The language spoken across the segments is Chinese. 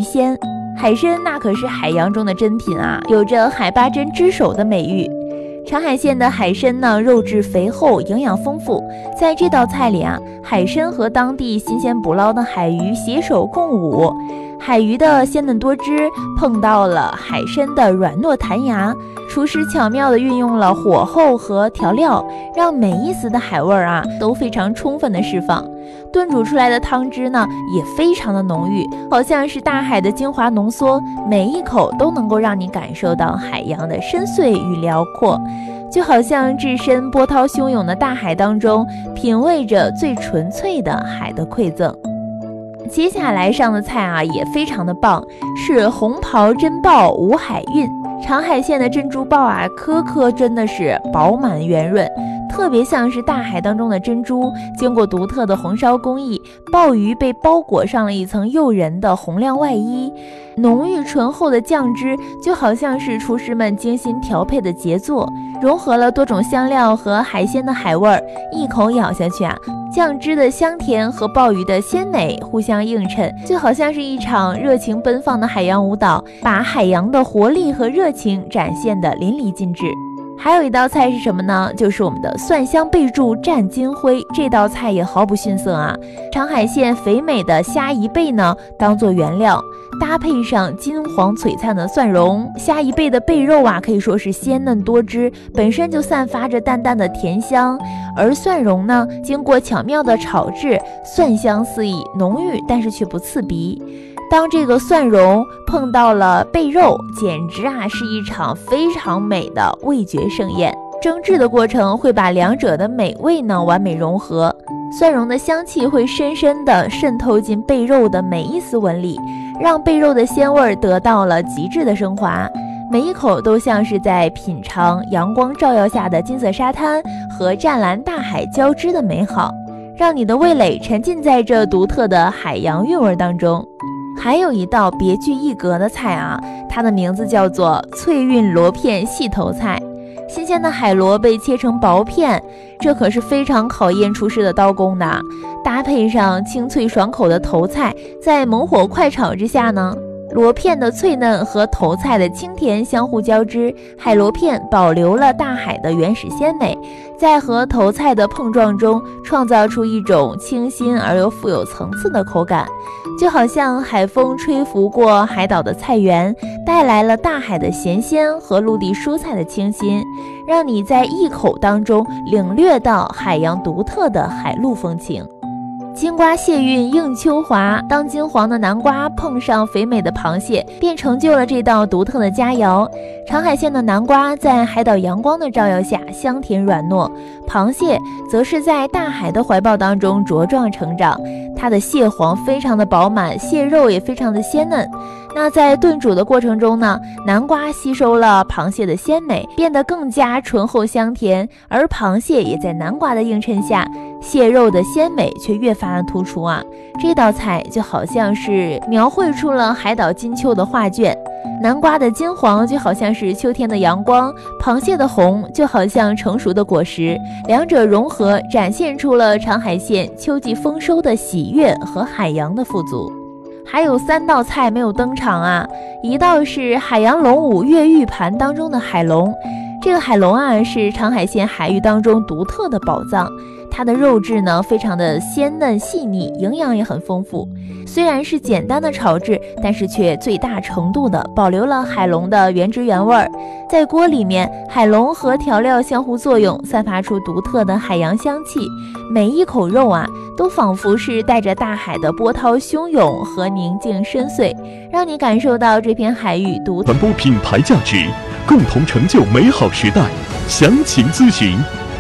鲜。海参那可是海洋中的珍品啊，有着海八珍之首的美誉。长海县的海参呢，肉质肥厚，营养丰富。在这道菜里啊，海参和当地新鲜捕捞的海鱼携手共舞，海鱼的鲜嫩多汁碰到了海参的软糯弹牙，厨师巧妙地运用了火候和调料，让每一丝的海味啊都非常充分地释放。炖煮出来的汤汁呢，也非常的浓郁，好像是大海的精华浓缩，每一口都能够让你感受到海洋的深邃与辽阔，就好像置身波涛汹涌的大海当中，品味着最纯粹的海的馈赠。接下来上的菜啊也非常的棒，是红袍珍鲍五海韵。长海县的珍珠鲍啊，颗颗真的是饱满圆润，特别像是大海当中的珍珠。经过独特的红烧工艺，鲍鱼被包裹上了一层诱人的红亮外衣，浓郁醇厚的酱汁就好像是厨师们精心调配的杰作，融合了多种香料和海鲜的海味儿。一口咬下去啊，酱汁的香甜和鲍鱼的鲜美互相映衬，就好像是一场热情奔放的海洋舞蹈，把海洋的活力和热情展现得淋漓尽致。还有一道菜是什么呢？就是我们的蒜香贝柱蘸金辉。这道菜也毫不逊色啊！长海县肥美的虾贻贝呢，当做原料，搭配上金黄璀璨的蒜蓉，虾贻贝的贝肉啊，可以说是鲜嫩多汁，本身就散发着淡淡的甜香。而蒜蓉呢，经过巧妙的炒制，蒜香四溢，浓郁但是却不刺鼻。当这个蒜蓉碰到了贝肉，简直啊是一场非常美的味觉盛宴。蒸制的过程会把两者的美味呢完美融合，蒜蓉的香气会深深地渗透进贝肉的每一丝纹理，让贝肉的鲜味得到了极致的升华。每一口都像是在品尝阳光照耀下的金色沙滩和湛蓝大海交织的美好，让你的味蕾沉浸在这独特的海洋韵味当中。还有一道别具一格的菜啊，它的名字叫做脆韵螺片细头菜。新鲜的海螺被切成薄片，这可是非常考验厨师的刀工的。搭配上清脆爽口的头菜，在猛火快炒之下呢，螺片的脆嫩和头菜的清甜相互交织，海螺片保留了大海的原始鲜美，在和头菜的碰撞中创造出一种清新而又富有层次的口感，就好像海风吹拂过海岛的菜园，带来了大海的咸鲜和陆地蔬菜的清新，让你在一口当中领略到海洋独特的海陆风情。金瓜蟹韵映秋华，当金黄的南瓜碰上肥美的螃蟹，便成就了这道独特的佳肴。长海县的南瓜在海岛阳光的照耀下香甜软糯，螃蟹则是在大海的怀抱当中茁壮成长，它的蟹黄非常的饱满，蟹肉也非常的鲜嫩。那在炖煮的过程中呢，南瓜吸收了螃蟹的鲜美，变得更加醇厚香甜，而螃蟹也在南瓜的映衬下，蟹肉的鲜美却越发的突出啊！这道菜就好像是描绘出了海岛金秋的画卷，南瓜的金黄就好像是秋天的阳光，螃蟹的红就好像成熟的果实，两者融合，展现出了长海县秋季丰收的喜悦和海洋的富足。还有3道菜没有登场啊，一道是海洋龙舞越狱盘当中的海龙。这个海龙啊，是长海县海域当中独特的宝藏，它的肉质呢非常的鲜嫩细腻，营养也很丰富。虽然是简单的炒制，但是却最大程度的保留了海龙的原汁原味儿。在锅里面，海龙和调料相互作用，散发出独特的海洋香气。每一口肉啊，都仿佛是带着大海的波涛汹涌和宁静深邃，让你感受到这片海域独特传播品牌价值，共同成就美好时代。详情咨询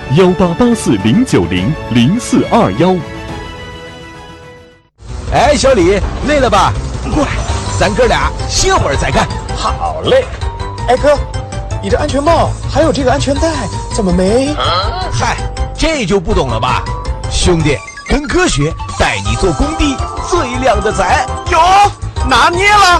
188409000421。 哎，小李，累了吧？过来，咱哥俩歇会儿再干。 好嘞。哎哥，你这安全帽还有这个安全带怎么没？ 嗨，这就不懂了吧？兄弟，跟科学带你做工地最靓的仔。 有，拿捏了。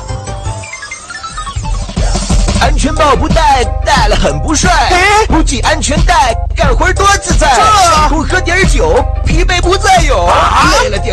安全帽不戴，戴了很不帅。不系安全带，干活多自在。空喝点酒，疲惫不再有。累了点。